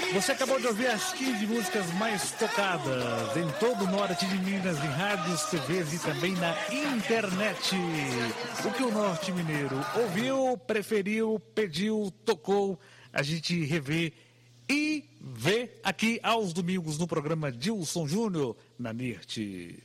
Você acabou de ouvir as 15 músicas mais tocadas em todo o norte de Minas, em rádios, TVs e também na internet. O que o norte mineiro ouviu, preferiu, pediu, tocou, a gente revê e vê aqui aos domingos no programa Dilson Júnior na NIRT.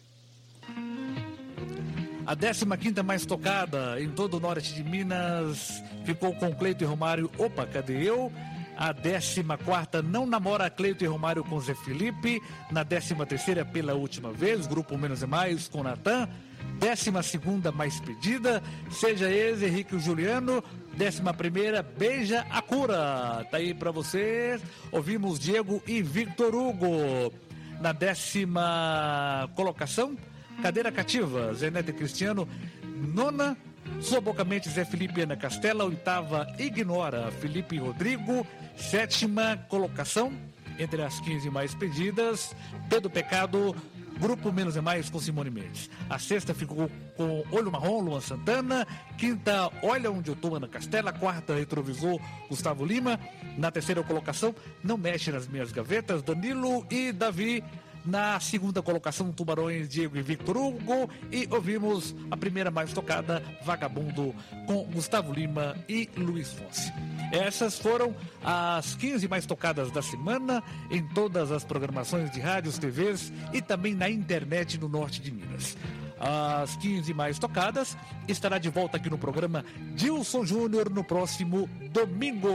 A 15ª mais tocada em todo o norte de Minas ficou com Cleito e Romário, Opa, Cadê Eu? A 14ª, Não Namora, Cleito e Romário com Zé Felipe. Na 13ª, Pela Última Vez, Grupo Menos é Mais com Natan. 12ª, Mais Pedida, Seja Ex, Henrique e Juliano. 11ª, Beija a Cura. Tá aí pra vocês. Ouvimos Diego e Victor Hugo. Na 10ª colocação, Cadeira Cativa, Zé Neto e Cristiano. 9ª, Sua Boca Mente, Zé Felipe e Ana Castela. 8ª, Ignora, Felipe e Rodrigo. 7ª colocação, entre as 15 mais pedidas, Pedro Pecado, Grupo Menos é Mais com Simone Mendes. A 6ª ficou com Olho Marrom, Luan Santana. 5ª, Olha Onde Eu Tô, Ana Castela. 4ª, Retrovisor, Gustavo Lima. Na 3ª colocação, Não Mexe Nas Minhas Gavetas, Danilo e Davi. Na 2ª colocação, Tubarões, Diego e Victor Hugo. E ouvimos a primeira mais tocada, Vagabundo, com Gustavo Lima e Luiz Fonsi. Essas foram as 15 mais tocadas da semana em todas as programações de rádios, TVs e também na internet no norte de Minas. As 15 mais tocadas estará de volta aqui no programa Dilson Júnior no próximo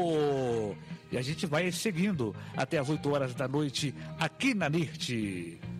domingo. E a gente vai seguindo até as 8 horas da noite aqui na NIRT.